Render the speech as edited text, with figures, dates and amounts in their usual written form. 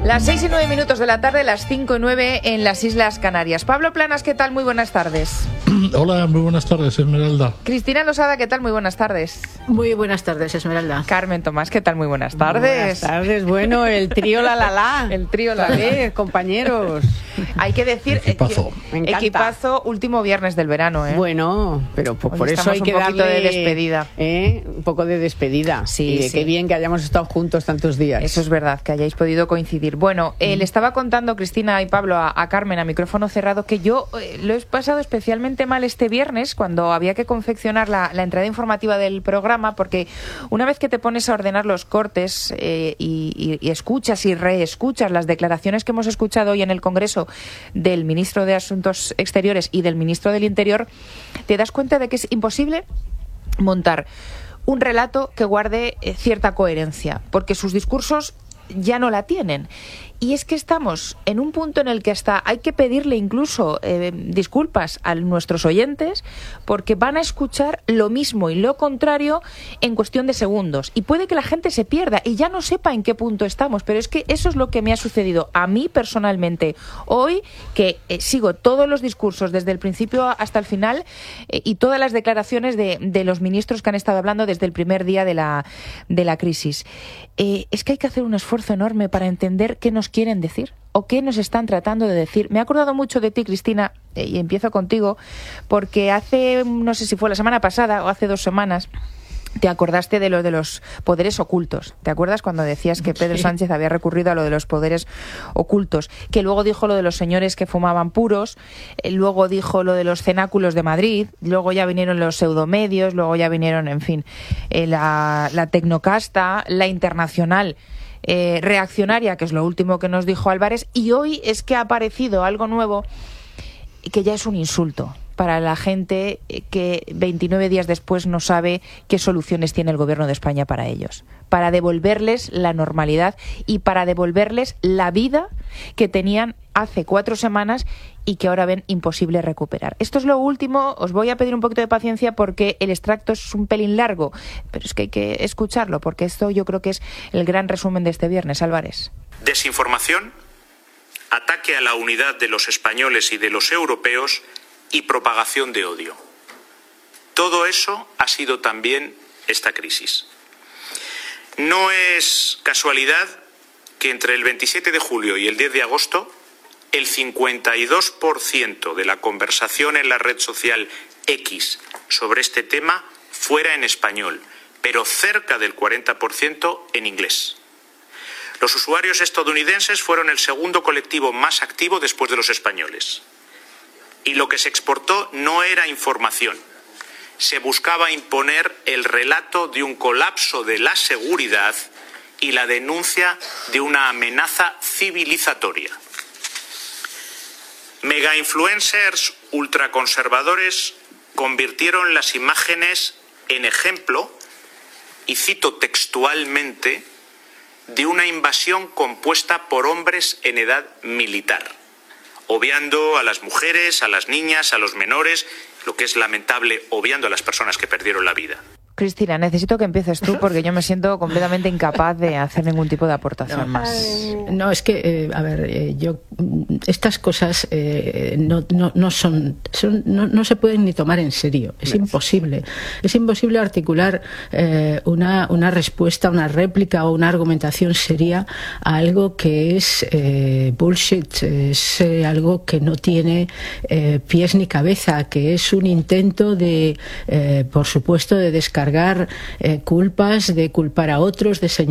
Las 6:09 de la tarde, las 5:09 en las Islas Canarias. Pablo Planas, ¿qué tal? Muy buenas tardes. Hola, muy buenas tardes, Esmeralda. Cristina Losada, ¿qué tal? Muy buenas tardes. Muy buenas tardes, Esmeralda. Carmen Tomás, ¿qué tal? Muy buenas tardes. Buenas tardes, bueno, el trío la. El trío la. Compañeros. Hay que decir, equipazo. Me encanta. Equipazo, último viernes del verano, ¿eh? Bueno, pero por eso hay que darle un poquito de despedida. Un poco de despedida. Sí, sí. Qué bien que hayamos estado juntos tantos días. Eso es verdad, que hayáis podido coincidir. Bueno, le estaba contando Cristina y Pablo a Carmen a micrófono cerrado que yo lo he pasado especialmente mal este viernes cuando había que confeccionar la entrada informativa del programa, porque una vez que te pones a ordenar los cortes y escuchas y reescuchas las declaraciones que hemos escuchado hoy en el Congreso del ministro de Asuntos Exteriores y del ministro del Interior, te das cuenta de que es imposible montar un relato que guarde cierta coherencia, porque sus discursos ya no la tienen. Y es que estamos en un punto en el que hasta hay que pedirle incluso disculpas a nuestros oyentes, porque van a escuchar lo mismo y lo contrario en cuestión de segundos. Y puede que la gente se pierda y ya no sepa en qué punto estamos. Pero es que eso es lo que me ha sucedido a mí personalmente hoy, que sigo todos los discursos desde el principio hasta el final y todas las declaraciones de los ministros que han estado hablando desde el primer día de la crisis. Es que hay que hacer un esfuerzo enorme para entender qué nos quieren decir o qué nos están tratando de decir. Me he acordado mucho de ti, Cristina, y empiezo contigo, porque hace, no sé si fue la semana pasada o hace 2 semanas, te acordaste de lo de los poderes ocultos. ¿Te acuerdas cuando decías que Pedro Sánchez había recurrido a lo de los poderes ocultos? Que luego dijo lo de los señores que fumaban puros, luego dijo lo de los cenáculos de Madrid, luego ya vinieron los pseudomedios, luego ya vinieron, en fin, la tecnocasta, la internacional reaccionaria, que es lo último que nos dijo Álvarez, y hoy es que ha aparecido algo nuevo que ya es un insulto para la gente que 29 días después no sabe qué soluciones tiene el Gobierno de España para ellos, para devolverles la normalidad y para devolverles la vida que tenían hace 4 semanas y que ahora ven imposible recuperar. Esto es lo último. Os voy a pedir un poquito de paciencia porque el extracto es un pelín largo, pero es que hay que escucharlo, porque esto yo creo que es el gran resumen de este viernes. Álvarez. Desinformación, ataque a la unidad de los españoles y de los europeos y propagación de odio. Todo eso ha sido también esta crisis. No es casualidad que entre el 27 de julio y el 10 de agosto el 52% de la conversación en la red social X sobre este tema fuera en español, pero cerca del 40% en inglés. Los usuarios estadounidenses fueron el segundo colectivo más activo después de los españoles. Y lo que se exportó no era información. Se buscaba imponer el relato de un colapso de la seguridad y la denuncia de una amenaza civilizatoria. Megainfluencers ultraconservadores convirtieron las imágenes en ejemplo, y cito textualmente, de una invasión compuesta por hombres en edad militar, obviando a las mujeres, a las niñas, a los menores, lo que es lamentable, obviando a las personas que perdieron la vida. Cristina, necesito que empieces tú porque yo me siento completamente incapaz de hacer ningún tipo de aportación más. No, es que, estas cosas no se pueden ni tomar en serio. Es imposible. Es imposible articular una respuesta, una réplica o una argumentación seria a algo que es bullshit, es algo que no tiene pies ni cabeza, que es un intento de, por supuesto, de descargar culpas, de culpar a otros, de señalar